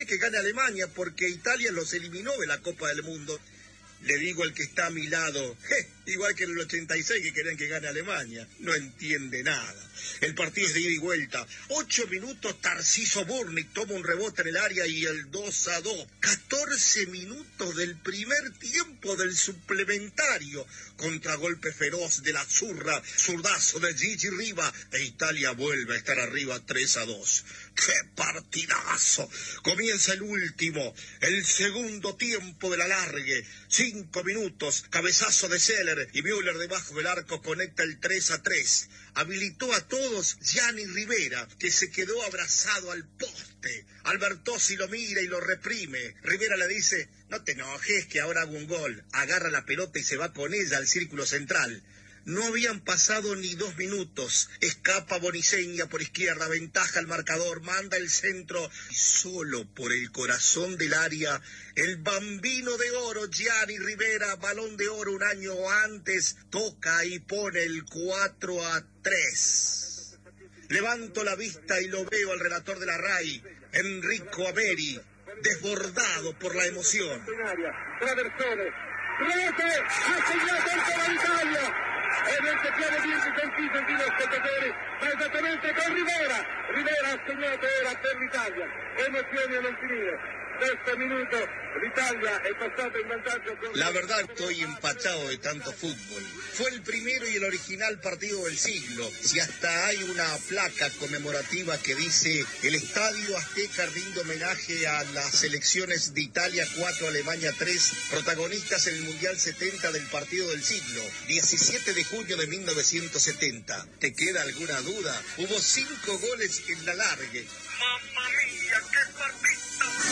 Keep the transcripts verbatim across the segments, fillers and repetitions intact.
que gane Alemania porque Italia los eliminó de la Copa del Mundo. Le digo al que está a mi lado, je, igual que en el ochenta y seis que querían que gane Alemania, no entiende nada. El partido es de ida y vuelta. Ocho minutos, Tarcisio Burnick toma un rebote en el área y el dos a dos. Catorce minutos del primer tiempo del suplementario. Contragolpe feroz de la zurra, zurdazo de Gigi Riva, e Italia vuelve a estar arriba tres a dos. ¡Qué partidazo! Comienza el último, el segundo tiempo del alargue. Cinco minutos, cabezazo de Seller y Müller debajo del arco conecta el tres a tres. Habilitó a todos Gianni Rivera, que se quedó abrazado al poste. Albertozzi lo mira y lo reprime. Rivera le dice, no te enojes que ahora hago un gol. Agarra la pelota y se va con ella al círculo central. No habían pasado ni dos minutos. Escapa Boniseña por izquierda, ventaja al marcador, manda el centro. Y solo por el corazón del área, el bambino de oro, Gianni Rivera, balón de oro un año antes, toca y pone el cuatro a tres. Levanto la vista y lo veo al relator de la R A I, Enrico Ameri, desbordado por la emoción. Traversone, rete, ha segnato ancora l'Italia! E non si può dire sentito in video spettatori, ma esattamente con Rivera. Rivera ha segnato ora per l'Italia. Emozioni a non finire. Sexto minuto, l'Italia è passato in vantaggio. Con... La verdad, estoy empachado de tanto fútbol. Fue el primero y el original partido del siglo. Si hasta hay una placa conmemorativa que dice el Estadio Azteca rinde homenaje a las selecciones de Italia cuatro, Alemania tres, protagonistas en el Mundial setenta del partido del siglo, diecisiete de junio de mil novecientos setenta. ¿Te queda alguna duda? Hubo cinco goles en la largue. ¡Mamma mía, qué partido!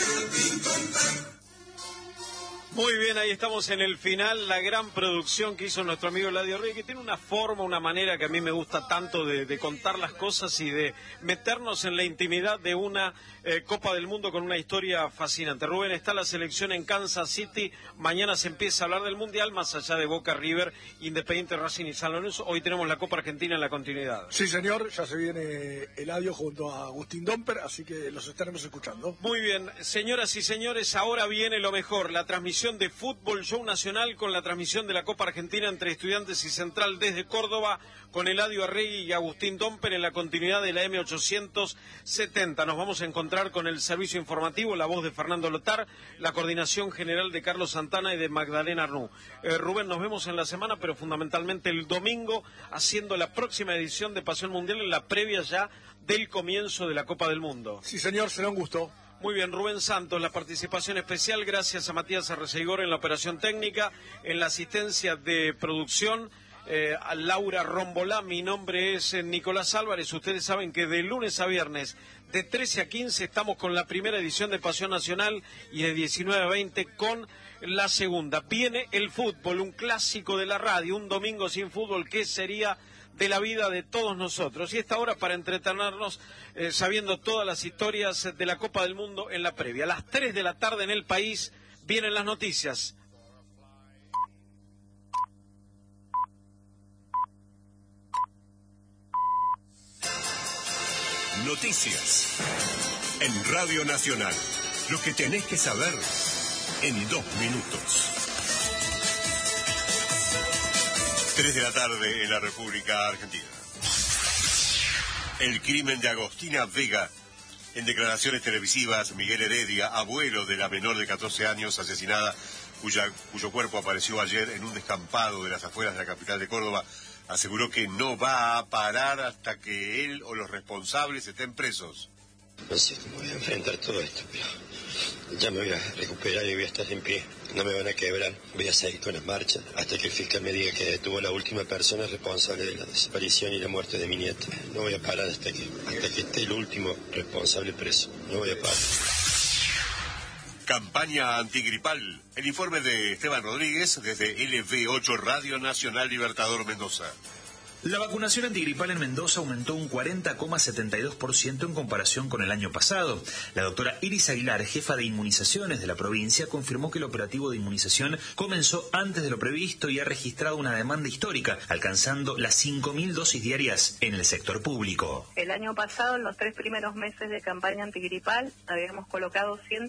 Muy bien, ahí estamos en el final, la gran producción que hizo nuestro amigo Eladio Rey, que tiene una forma, una manera que a mí me gusta tanto de, de contar las cosas y de meternos en la intimidad de una eh, Copa del Mundo con una historia fascinante. Rubén, está la selección en Kansas City, mañana se empieza a hablar del Mundial, más allá de Boca, River, Independiente, Racing y San Lorenzo. Hoy tenemos la Copa Argentina en la continuidad. Sí, señor, ya se viene Eladio junto a Agustín Domper, así que los estaremos escuchando. Muy bien, señoras y señores, ahora viene lo mejor, la transmisión de Fútbol Show Nacional con la transmisión de la Copa Argentina entre Estudiantes y Central desde Córdoba con Eladio Arregui y Agustín Domper en la continuidad de la M ochocientos setenta. Nos vamos a encontrar con el servicio informativo, la voz de Fernando Lotar, la coordinación general de Carlos Santana y de Magdalena Arnú. Eh, Rubén, nos vemos en la semana, pero fundamentalmente el domingo haciendo la próxima edición de Pasión Mundial en la previa ya del comienzo de la Copa del Mundo. Sí, señor, será un gusto. Muy bien, Rubén Santos, la participación especial, gracias a Matías Arreceigor en la operación técnica, en la asistencia de producción, eh, a Laura Rombolá, mi nombre es eh, Nicolás Álvarez. Ustedes saben que de lunes a viernes, de trece a quince, estamos con la primera edición de Pasión Nacional y de diecinueve a veinte con la segunda. Viene el fútbol, un clásico de la radio, un domingo sin fútbol, ¿qué sería de la vida de todos nosotros? Y esta hora para entretenernos eh, sabiendo todas las historias de la Copa del Mundo en la previa. A las tres de la tarde en el país vienen las noticias. Noticias en Radio Nacional. Lo que tenés que saber en dos minutos. Tres de la tarde en la República Argentina. El crimen de Agostina Vega. En declaraciones televisivas, Miguel Heredia, abuelo de la menor de catorce años asesinada, cuya, cuyo cuerpo apareció ayer en un descampado de las afueras de la capital de Córdoba, aseguró que no va a parar hasta que él o los responsables estén presos. No sé cómo voy a enfrentar todo esto, pero ya me voy a recuperar y voy a estar en pie. No me van a quebrar. Voy a seguir con las marchas hasta que el fiscal me diga que detuvo a la última persona responsable de la desaparición y la muerte de mi nieta. No voy a parar hasta que, hasta que esté el último responsable preso. No voy a parar. Campaña antigripal. El informe de Esteban Rodríguez desde L V ocho Radio Nacional Libertador Mendoza. La vacunación antigripal en Mendoza aumentó un cuarenta coma setenta y dos por ciento en comparación con el año pasado. La doctora Iris Aguilar, jefa de inmunizaciones de la provincia, confirmó que el operativo de inmunización comenzó antes de lo previsto y ha registrado una demanda histórica, alcanzando las cinco mil dosis diarias en el sector público. El año pasado, en los tres primeros meses de campaña antigripal, habíamos colocado ciento